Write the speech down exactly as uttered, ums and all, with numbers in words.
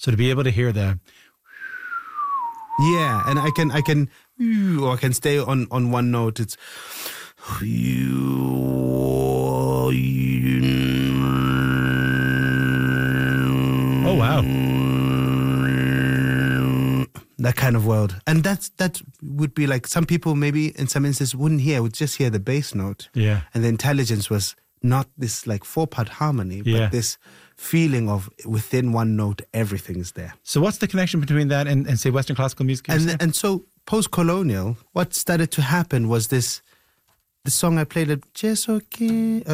So to be able to hear the... Yeah, and I can, I can, or I can stay on, on one note. It's... Oh, wow. That kind of world. And that's, that would be like, some people maybe in some instances wouldn't hear, would just hear the bass note. Yeah. And the intelligence was not this like four-part harmony, but Yeah. this feeling of within one note, everything is there. So what's the connection between that and, and say, Western classical music? And and so post-colonial, what started to happen was this, the song I played at Just Okay,